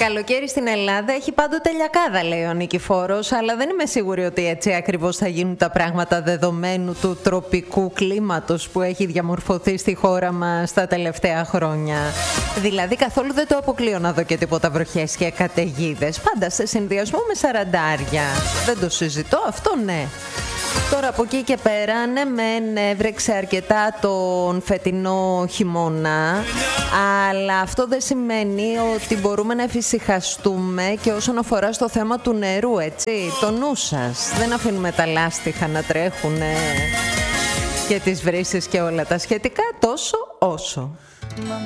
Καλοκαίρι στην Ελλάδα έχει πάντοτε λιακάδα, λέει ο Νικηφόρος, αλλά δεν είμαι σίγουρη ότι έτσι ακριβώς θα γίνουν τα πράγματα δεδομένου του τροπικού κλίματος που έχει διαμορφωθεί στη χώρα μας τα τελευταία χρόνια. Δηλαδή καθόλου δεν το αποκλείω να δω και τίποτα βροχές και καταιγίδες, πάντα σε συνδυασμό με σαραντάρια. Δεν το συζητώ, αυτό ναι. Τώρα από εκεί και πέρα, ναι μεν έβρεξε αρκετά τον φετινό χειμώνα, αλλά αυτό δεν σημαίνει ότι μπορούμε να εφησυχαστούμε και όσον αφορά στο θέμα του νερού, έτσι, το νου σας. Δεν αφήνουμε τα λάστιχα να τρέχουν και τις βρύσεις και όλα τα σχετικά τόσο όσο.